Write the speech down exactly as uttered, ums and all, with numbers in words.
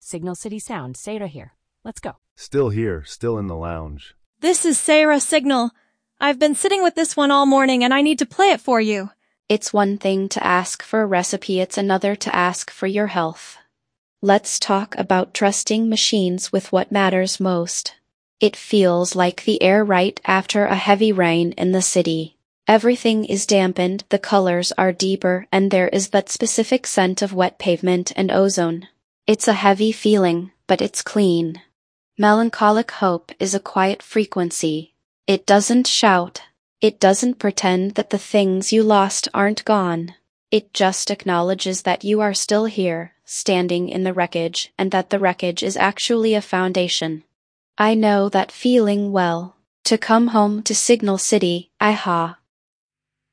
Signal City Sound, Sarah here. Let's go. Still here, still in the lounge. This is Sarah Signal. I've been sitting with this one all morning and I need to play it for you. It's one thing to ask for a recipe, it's another to ask for your health. Let's talk about trusting machines with what matters most. It feels like the air right after a heavy rain in the city. Everything is dampened, the colors are deeper, and there is that specific scent of wet pavement and ozone. It's a heavy feeling, but it's clean. Melancholic hope is a quiet frequency. It doesn't shout. It doesn't pretend that the things you lost aren't gone. It just acknowledges that you are still here, standing in the wreckage, and that the wreckage is actually a foundation. I know that feeling well. To come home to Signal City, aha,